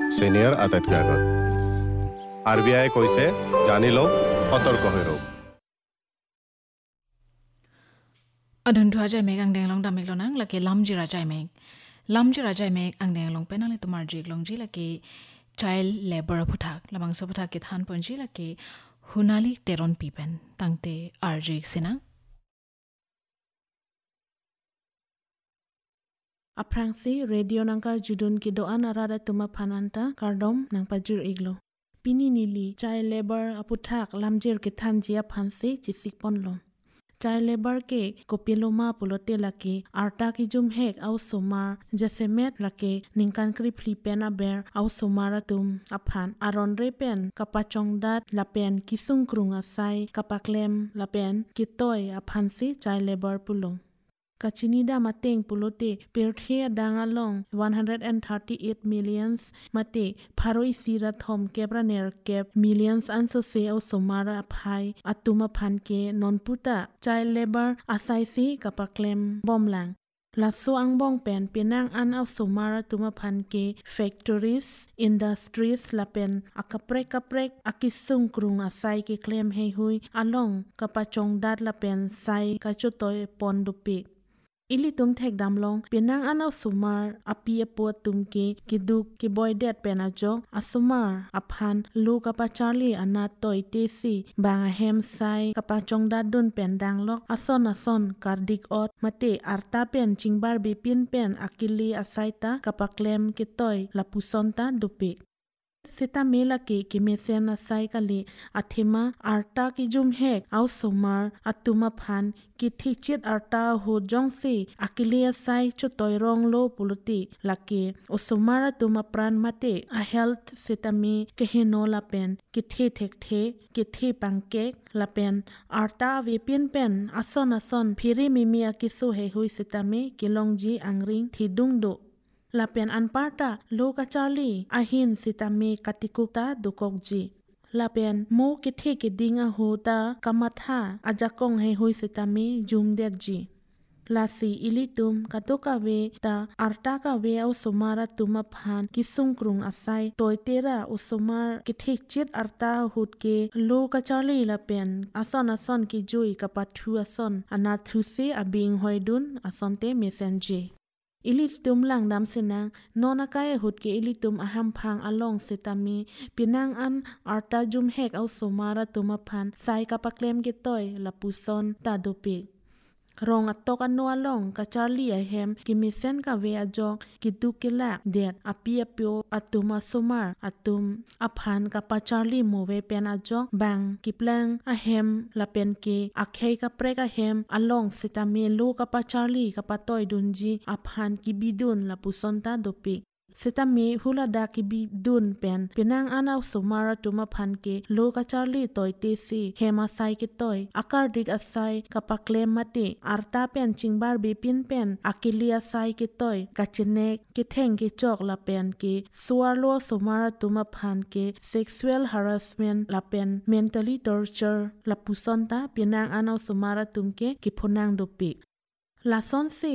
সিনিয়র আটাইতকৈ আগত RBI কৈছে জানি লওক সতৰ্ক হৈ ৰওক Adun jai meg ang deng long damig lonang laki lamjira jai meg ang deng long penang le tumar jig long ji laki child labor puthak lamang so puthak ke than ponji laki hunali teron pipen tangte arjig sinang Aprangsi radio nangkar judun ki doan arada tuma phananta kardom nang pajur iglo pini nili child labor aputhak lamjir ke than jia phansi chisik ponlo child labor ke kopiloma pulote laki arta ki jum hek au somar jasemet laki ningkan kri flipena ber au somara tum aphan aron repen kapachongdat lapen kisung krung asai kapaklem lapen kitoy aphansi child labor pulong Kachinida mateng pulote perthea dangalong 138 millions mate pharoi sira thom kebraner kep millions anso se o somara phai atuma phanke nonputa child labor asai si kapaklem bomlang laso angbong pen pinang an au somara tuma phanke factories industries lapen akaprek akisung krung asai ke claim he hui along kapachongdat lapen sai kachotoy pondupi Ili tum thek damlong pinang anaw sumar api apo tumke kiduk ki boydet penajok asumar aphan lu kapa charlie anat toy tesi banga hem sai kapa chongda dun pendang lok ason kardik ot mate arta pen chingbar be pin pen akili asaita kapa klem ki toy lapusonta dupi Sita mela ke mesena sai kali athima arta ki jum hek au somar atuma phan ki thichit arta ho jongsi akilia sai chotoy rong lo puluti lake osomara tuma pran mate a health sitami ke hino lapen ki the ki pangke lapen arta we pin pen ason phiri mimi akisu he hui sitami kilongji angring thidung do Lapen anparta loka charlie ahin sitame katikukta dukokji. Lapen mo kithe ke dinga hota kamatha ajakong he hui sitame jumderji. Lasi ilitum katoka we ta arta ka we au somara tuma phan kisung krung asai toitera usomar kithe chit arta hutke loka charlie lapen ason ki jui kapathu ason anathu se abing hoidun asonte messenger Ilitum lang dam senang nona kaya hutke ilitum aham phang along setami pinang an arta jum hek au somara tumaphan sai kapaklem ke toy lapuson tadopi rong atok anu along ka charlie ahem kimisen ka we ajok kidukila det apio atuma somar atum aphan ka pa charlie mowe pen ajok bang kiplang ahem lapen ke akhei ka prek ahem along sitame lo ka pa charlie ka pa toy dunji aphan kibidun lapusonta dopi Sitame hulada ki bi dun pen pinang anaw somara tuma phan ke loka charlie toy te si hema sai ke toy akardik asai kapakle mate arta pen chingbar be pin pen akilia sai ke toy kachinek ke theng ke chok la pen ke suarlo somara tuma phan ke sexual harassment la pen mentally torture la pusonta pinang anaw somara tumke ki phonang dopi Lason se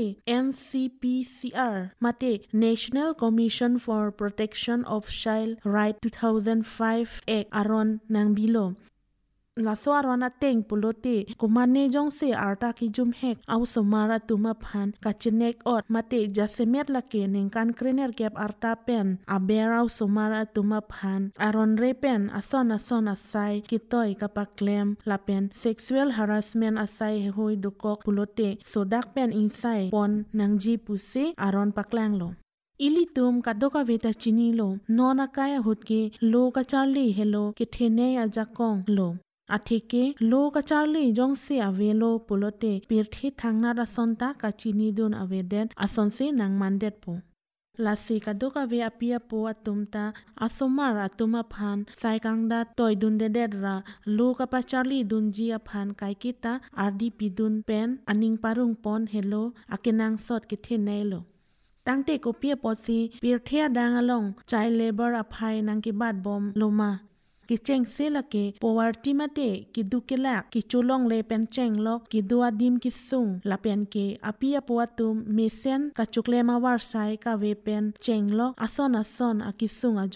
NCPCR mate National Commission for Protection of Child Right 2005 Act aron nang bilo Laso arona teng pulote kumane jong se arta ki jum hek au somara tuma phan kachinek ot mate jasemet lake ningkan krener kep arta pen aberau somara tuma phan aron repen ason asai kitoy kapaklem lapen sexual harassment asai hoi dukok pulote sodak pen insai pon nangji puse aron paklang lo Ilitum kadoka veta chini lo nona kaya hutke lo ka charlie hello ke thene ajakong lo Athike lo ka charlie jong se avelo pulote pirthi thangna da sonta ka chini dun avedet asonse nang mandet po Lasi kadoka ve apia po atumta asomar atuma phan saikangda toy dun de ra lo ka pa charlie dun ji aphan kaikita RDP dun pen aning parung pon hello akenang sot ke thenelo Tangte kopia posi pirthea dangalong child labor aphai nang ki bat bom loma ki cheng se lake poverty mate ki dukela ki chulong le pen cheng lok ki dua dim ki sung la pen ke apia poatum mesen ka chukle ma war sai ka ve pen cheng lok ason akisung